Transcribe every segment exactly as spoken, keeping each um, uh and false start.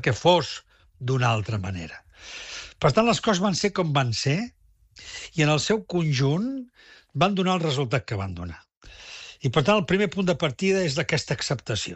que fos d'una altra manera. Per tant, les coses van ser com van ser i en el seu conjunt van donar el resultat que van donar. I per tant, el primer punt de partida és d'aquesta acceptació.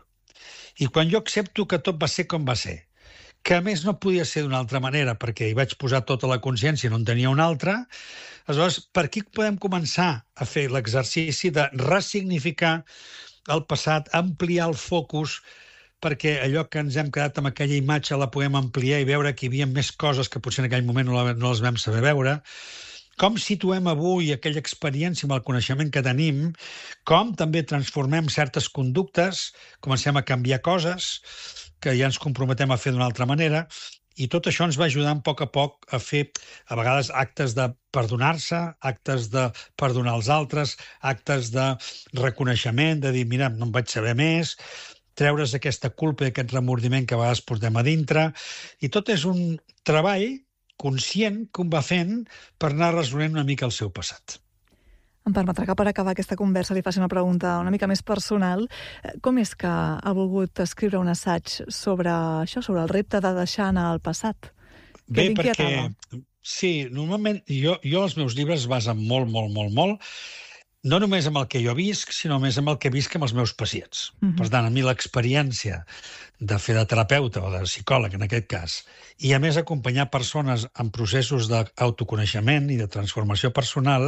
I quan jo accepto que tot va ser com va ser, que a més no podia ser d'una altra manera perquè hi vaig posar tota la consciència i no en tenia una altra, aleshores, per aquí podem començar a fer l'exercici de ressignificar el passat, ampliar el focus, perquè allò que ens hem quedat amb aquella imatge la podem ampliar i veure que hi havia més coses que potser en aquell moment no, la, no les vam saber veure. Com situem avui aquella experiència amb el coneixement que tenim, com també transformem certes conductes, comencem a canviar coses que ja ens comprometem a fer d'una altra manera, i tot això ens va ajudant a poc a poc a fer, a vegades, actes de perdonar-se, actes de perdonar els altres, actes de reconeixement, de dir, mira, no em vaig saber més, treure's aquesta culpa i aquest remordiment que a vegades portem a dintre, i tot és un treball conscient que un va fent per anar resolent una mica el seu passat. Em permetrà que per acabar aquesta conversa li faci una pregunta una mica més personal. Com és que ha volgut escriure un assaig sobre això, sobre el repte de deixar anar el passat? Bé, perquè, sí, normalment jo, jo els meus llibres es basen molt, molt, molt, molt, no només amb el que jo visc, sinó més amb el que visc amb els meus pacients. Uh-huh. Per tant, a mi l'experiència de fer de terapeuta o de psicòleg, en aquest cas, i a més acompanyar persones en processos d'autoconeixement i de transformació personal,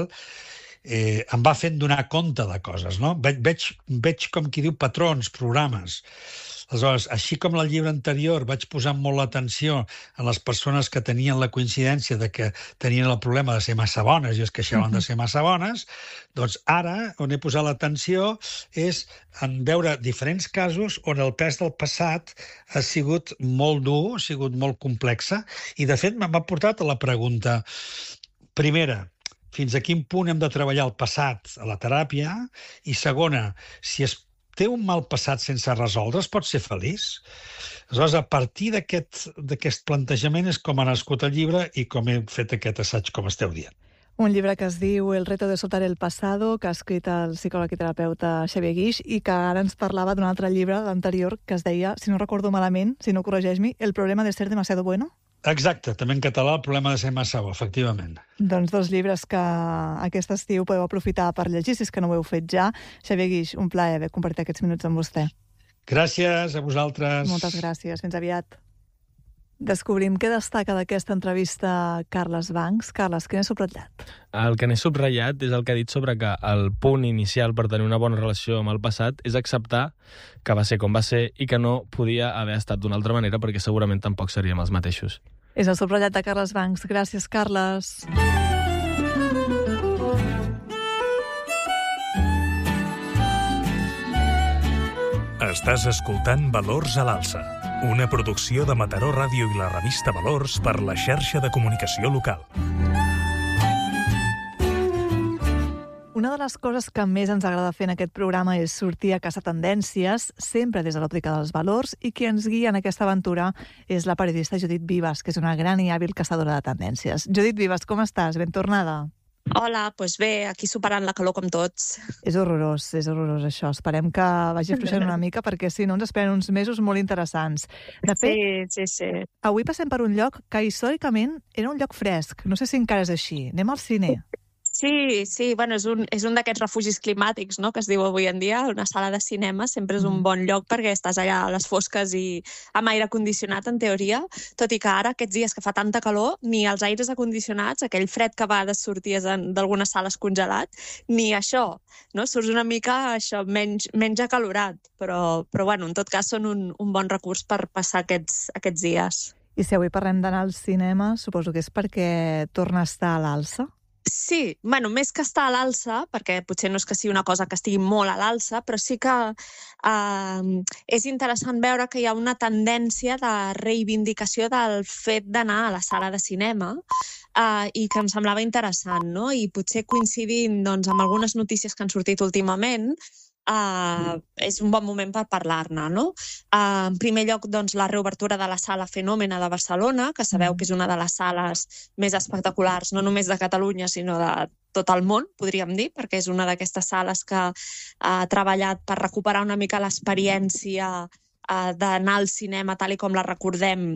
eh, em va fent donar compte de coses, no? Ve veig, veig, com qui diu, patrons, programes. Aleshores, així com el llibre anterior vaig posar molt l'atenció en les persones que tenien la coincidència de que tenien el problema de ser massa bones i es queixaven de ser massa bones, doncs ara on he posat l'atenció és en veure diferents casos on el pes del passat ha sigut molt dur, ha sigut molt complexa, i de fet m'ha portat a la pregunta primera, fins a quin punt hem de treballar el passat a la teràpia, i segona, si es té un mal passat sense resoldre, es pot ser feliç? Aleshores, a partir d'aquest d'aquest plantejament és com ha nascut el llibre i com he fet aquest assaig, com esteu dient. Un llibre que es diu El reto de soltar el pasado, que ha escrit el psicòleg i terapeuta Xavier Guix, i que ara ens parlava d'un altre llibre, l'anterior, que es deia, si no recordo malament, si no corregeix-m'hi, El problema de ser demasiado bueno? Exacte, també en català, El problema de ser massa bo, efectivament. Doncs dos llibres que aquest estiu podeu aprofitar per llegir, si és que no ho heu fet ja. Xavier Guix, un plaer haver compartit aquests minuts amb vostè. Gràcies a vosaltres. Moltes gràcies, fins aviat. Descobrim què destaca d'aquesta entrevista Carles Bancs. Carles, què n'he subratllat? El que n'he subratllat és el que ha dit sobre que el punt inicial per tenir una bona relació amb el passat és acceptar que va ser com va ser i que no podia haver estat d'una altra manera perquè segurament tampoc seríem els mateixos. És el subratllat de Carles Bancs. Gràcies, Carles. Estàs escoltant Valors a l'Alça, una producció de Mataró Ràdio i la revista Valors per la xarxa de comunicació local. Una de les coses que més ens agrada fer en aquest programa és sortir a caçar tendències, sempre des de l'òptica dels valors, i qui ens guia en aquesta aventura és la periodista Judit Vives, que és una gran i hàbil caçadora de tendències. Judit Vives, com estàs? Ben tornada. Hola, doncs bé, aquí superant la calor com tots. És horrorós, és horrorós això. Esperem que vagi afluixant una mica perquè si no ens esperen uns mesos molt interessants. De fet, sí, sí, sí. Avui passem per un lloc que històricament era un lloc fresc. No sé si encara és així. Anem al cine. Sí, sí, bueno, és un, és un d'aquests refugis climàtics, no?, que es diu avui en dia. Una sala de cinema sempre és un bon lloc perquè estàs allà a les fosques i amb aire condicionat, en teoria, tot i que ara, aquests dies que fa tanta calor, ni els aires acondicionats, aquell fred que va de sortir d'algunes sales congelat, ni això, no? Surts una mica això, menys, menys acalorat, però, però bueno, en tot cas són un, un bon recurs per passar aquests, aquests dies. I si avui parlem d'anar al cinema, suposo que és perquè torna a estar a l'alça? Sí, bueno, més que estar a l'alça, perquè potser no és que sigui una cosa que estigui molt a l'alça, però sí que eh, és interessant veure que hi ha una tendència de reivindicació del fet d'anar a la sala de cinema eh, i que em semblava interessant, no? I potser coincidint doncs, amb algunes notícies que han sortit últimament, Uh, és un bon moment per parlar-ne, no? Uh, en primer lloc, doncs, la reobertura de la Sala Fenòmena de Barcelona, que sabeu que és una de les sales més espectaculars, no només de Catalunya, sinó de tot el món, podríem dir, perquè és una d'aquestes sales que ha treballat per recuperar una mica l'experiència uh, d'anar al cinema tal i com la recordem